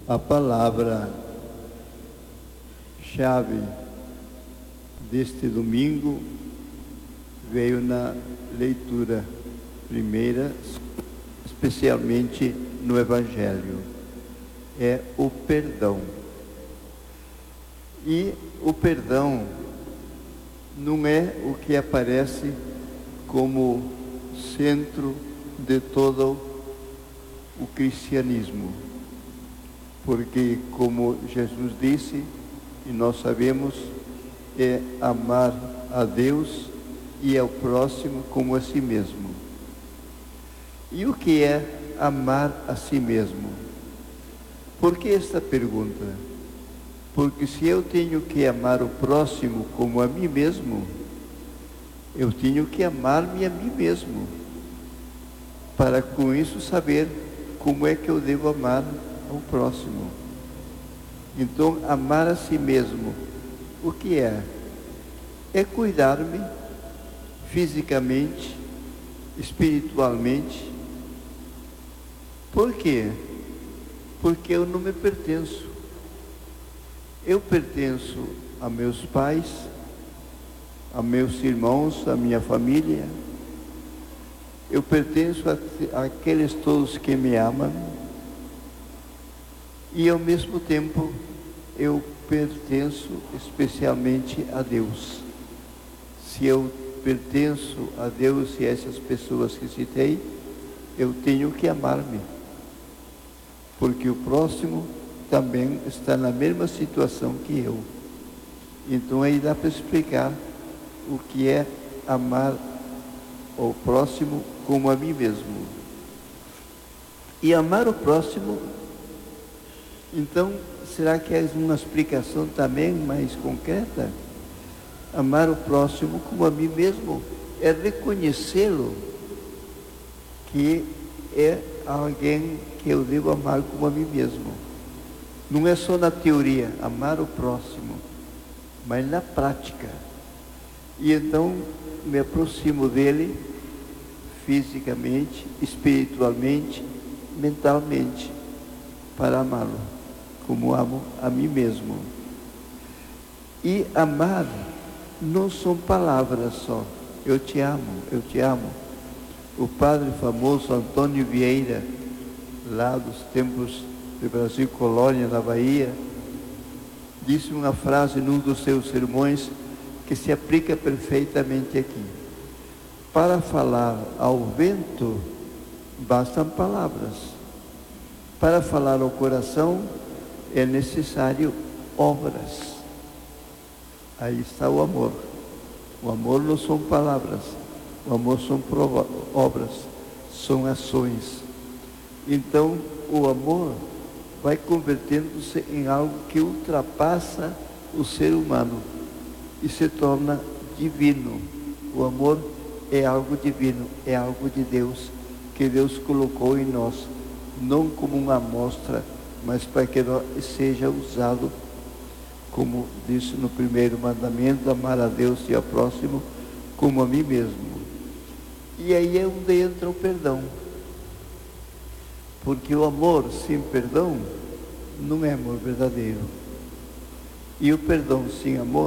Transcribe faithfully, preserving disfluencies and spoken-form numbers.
A palavra-chave deste domingo veio na leitura primeira, especialmente no Evangelho. É o perdão. E o perdão não é o que aparece como centro de todo o cristianismo. Porque, como Jesus disse, e nós sabemos, é amar a Deus e ao próximo como a si mesmo. E o que é amar a si mesmo? Por que esta pergunta? Porque se eu tenho que amar o próximo como a mim mesmo, eu tenho que amar-me a mim mesmo, para com isso saber como é que eu devo amar ao próximo. Então, amar a si mesmo, o que é? É cuidar-me fisicamente, espiritualmente. Por quê? Porque eu não me pertenço. Eu pertenço a meus pais, a meus irmãos, a minha família. Eu pertenço a, àqueles todos que me amam. E ao mesmo tempo, eu pertenço especialmente a Deus. Se eu pertenço a Deus e a essas pessoas que citei, eu tenho que amar-me. Porque o próximo também está na mesma situação que eu. Então aí dá para explicar o que é amar o próximo como a mim mesmo. E amar o próximo, então, será que é uma explicação também mais concreta? Amar o próximo como a mim mesmo é reconhecê-lo que é alguém que eu devo amar como a mim mesmo. Não é só na teoria, amar o próximo, mas na prática. E então me aproximo dele fisicamente, espiritualmente, mentalmente, para amá-lo como amo a mim mesmo. E amar não são palavras só. Eu te amo, eu te amo. O padre famoso Antônio Vieira, lá dos tempos de Brasil Colônia, na Bahia, disse uma frase num dos seus sermões que se aplica perfeitamente aqui. Para falar ao vento, bastam palavras. Para falar ao coração, é necessário obras. Aí está o amor. O amor não são palavras. O amor são obras, são ações. Então, o amor vai convertendo-se em algo que ultrapassa o ser humano e se torna divino. O amor é algo divino, é algo de Deus, que Deus colocou em nós, não como uma amostra, mas para que seja usado, como disse no primeiro mandamento, amar a Deus e ao próximo como a mim mesmo. E aí é onde entra o perdão. Porque o amor sem perdão não é amor verdadeiro. E o perdão sem amor